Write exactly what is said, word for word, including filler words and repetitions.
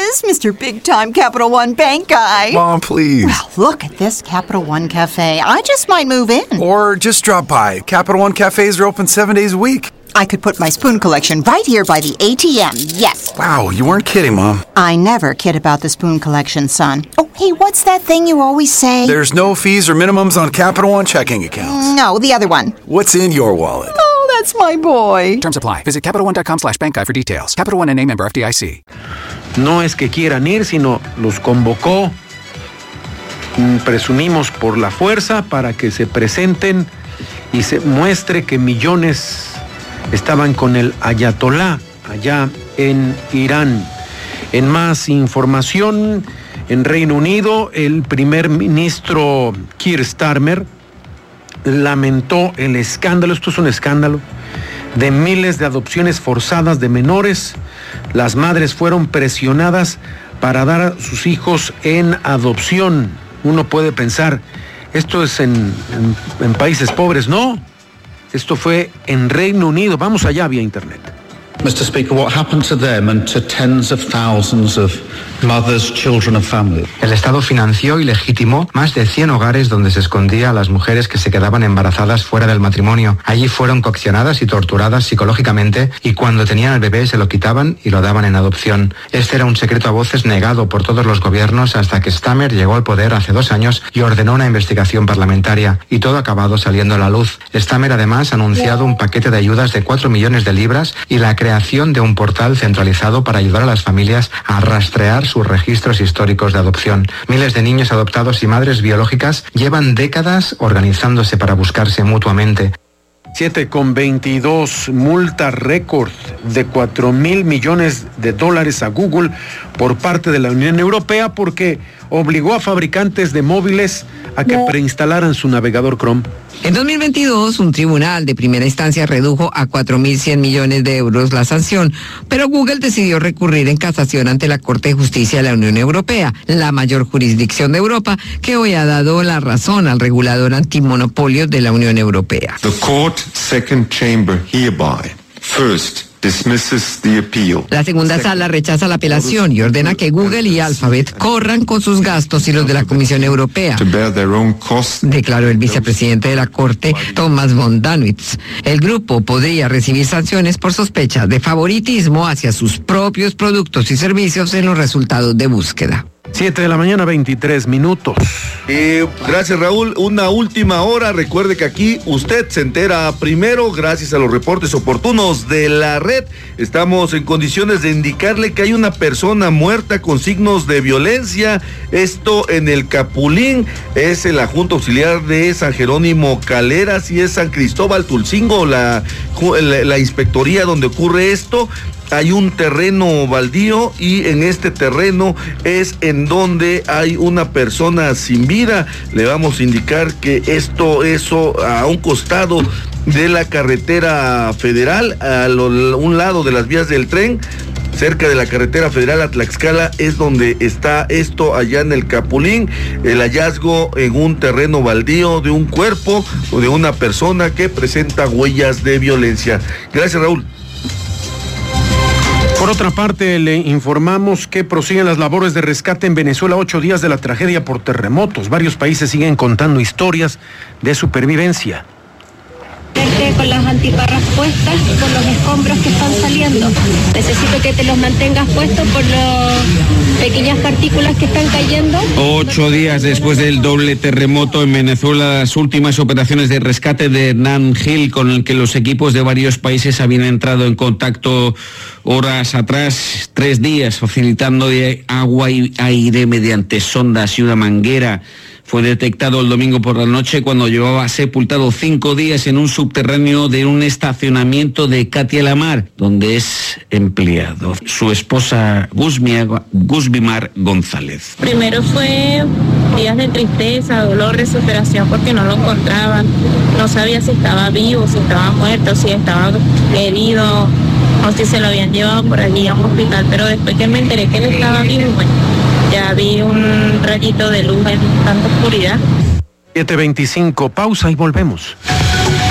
is Mister Big Time Capital One Bank guy. Mom, please. Well, look at this Capital One Cafe. I just might move in. Or just drop by. Capital One cafes are open seven days a week. I could put my spoon collection right here by the A T M, yes. Wow, you weren't kidding, Mom. I never kid about the spoon collection, son. Oh, hey, what's that thing you always say? There's no fees or minimums on Capital One checking accounts. No, the other one. What's in your wallet? Oh, that's my boy. Terms apply. Visit CapitalOne.com slash bank guide for details. Capital One N A member F D I C. No es que quieran ir, sino los convocó, presumimos por la fuerza, para que se presenten y se muestre que millones estaban con el ayatolá allá en Irán. En más información, en Reino Unido, el primer ministro Keir Starmer lamentó el escándalo, esto es un escándalo, de miles de adopciones forzadas de menores. Las madres fueron presionadas para dar a sus hijos en adopción. Uno puede pensar, esto es en, en, en países pobres, no. Esto fue en Reino Unido. Vamos allá vía internet. mister Speaker, what happened to them and to tens of thousands of mothers, children and families? El Estado financió y legitimó más de cien hogares donde se escondía a las mujeres que se quedaban embarazadas fuera del matrimonio. Allí fueron coccionadas y torturadas psicológicamente y cuando tenían al bebé se lo quitaban y lo daban en adopción. Este era un secreto a voces negado por todos los gobiernos hasta que Starmer llegó al poder hace dos años y ordenó una investigación parlamentaria. Y todo ha acabado saliendo a la luz. Starmer además ha anunciado un paquete de ayudas de cuatro millones de libras y la creación de un portal centralizado para ayudar a las familias a rastrear sus registros históricos de adopción. Miles de niños adoptados y madres biológicas llevan décadas organizándose para buscarse mutuamente. siete con veintidós, multa récord de cuatro mil millones de dólares a Google por parte de la Unión Europea porque obligó a fabricantes de móviles a que preinstalaran su navegador Chrome. En dos mil veintidós, un tribunal de primera instancia redujo a cuatro mil cien millones de euros la sanción, pero Google decidió recurrir en casación ante la Corte de Justicia de la Unión Europea, la mayor jurisdicción de Europa, que hoy ha dado la razón al regulador antimonopolio de la Unión Europea. The court second chamber hereby first dismisses the appeal. La segunda sala rechaza la apelación y ordena que Google y Alphabet corran con sus gastos y los de la Comisión Europea, declaró el vicepresidente de la Corte, Thomas von Danwitz. El grupo podría recibir sanciones por sospecha de favoritismo hacia sus propios productos y servicios en los resultados de búsqueda. siete de la mañana, veintitrés minutos. Eh, gracias, Raúl. Una última hora. Recuerde que aquí usted se entera primero gracias a los reportes oportunos de la red. Estamos en condiciones de indicarle que hay una persona muerta con signos de violencia. Esto en el Capulín. Es en la Junta Auxiliar de San Jerónimo Caleras y es San Cristóbal Tulcingo, la, la, la inspectoría donde ocurre esto. Hay un terreno baldío y en este terreno es en donde hay una persona sin vida. Le vamos a indicar que esto es a un costado de la carretera federal, a lo, un lado de las vías del tren, cerca de la carretera federal a Tlaxcala, es donde está esto allá en el Capulín. El hallazgo en un terreno baldío de un cuerpo o de una persona que presenta huellas de violencia. Gracias, Raúl. Por otra parte, le informamos que prosiguen las labores de rescate en Venezuela ocho días de la tragedia por terremotos. Varios países siguen contando historias de supervivencia. Con las antiparras puestas por los escombros que están saliendo. Necesito que te los mantengas puestos por las pequeñas partículas que están cayendo. Ocho días después del doble terremoto en Venezuela, las últimas operaciones de rescate de Hernán Gil, con el que los equipos de varios países habían entrado en contacto horas atrás, tres días, facilitando agua y aire mediante sondas y una manguera. Fue detectado el domingo por la noche cuando llevaba sepultado cinco días en un subterráneo de un estacionamiento de Katia Lamar, donde es empleado. Su esposa Guzmimar González. Primero fue días de tristeza, dolor, desesperación porque no lo encontraban. No sabía si estaba vivo, si estaba muerto, si estaba herido o si se lo habían llevado por allí a un hospital. Pero después que me enteré que él estaba vivo, bueno, ya vi un rayito de luz en tanta oscuridad. siete veinticinco, pausa y volvemos.